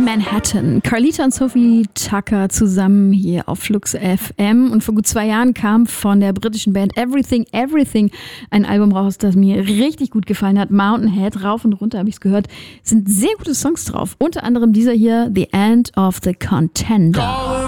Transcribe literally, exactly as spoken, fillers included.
Manhattan. Carlita und Sophie Tucker zusammen hier auf Flux F M. Und vor gut zwei Jahren kam von der britischen Band Everything Everything ein Album raus, das mir richtig gut gefallen hat. Mountainhead, rauf und runter habe ich es gehört. Sind sehr gute Songs drauf. Unter anderem dieser hier, The End of the Contender.